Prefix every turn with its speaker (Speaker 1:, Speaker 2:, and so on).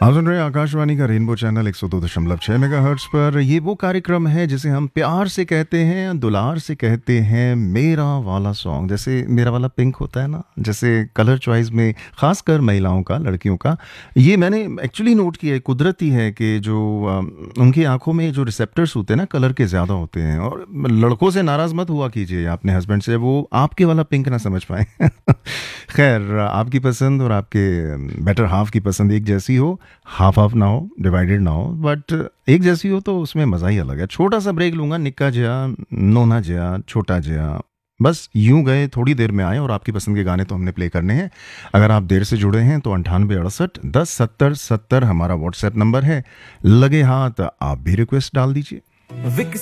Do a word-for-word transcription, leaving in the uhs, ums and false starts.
Speaker 1: आप सुन रहे हैं आकाशवाणी का रेनबो चैनल एक सौ दो दशमलव छः मेगाहर्ट्ज़ पर। ये वो कार्यक्रम है जिसे हम प्यार से कहते हैं, दुलार से कहते हैं मेरा वाला सॉन्ग। जैसे मेरा वाला पिंक होता है ना, जैसे कलर चॉइस में खासकर महिलाओं का, लड़कियों का, ये मैंने एक्चुअली नोट किया है, कुदरती है कि जो अम, उनकी आंखों में जो रिसेप्टर्स होते हैं ना, कलर के ज़्यादा होते हैं। और लड़कों से नाराज़ मत हुआ कीजिए अपने हस्बैंड से, वो आपके वाला पिंक ना समझ पाए। खैर, आपकी पसंद और आपके बेटर हाफ की पसंद एक जैसी हो, हाफ हाफ ना हो, डिवाइडेड ना हो, बट एक जैसी हो तो उसमें मज़ा ही अलग है। छोटा सा ब्रेक लूँगा, निक्का जया, नोना जया, छोटा जया, बस यूं गए, थोड़ी देर में आए और आपकी पसंद के गाने तो हमने प्ले करने हैं। अगर आप देर से जुड़े हैं तो अंठानवे अड़सठ दस सत्तर सत्तर हमारा व्हाट्सएप नंबर है। लगे हाथ आप भी रिक्वेस्ट डाल दीजिए।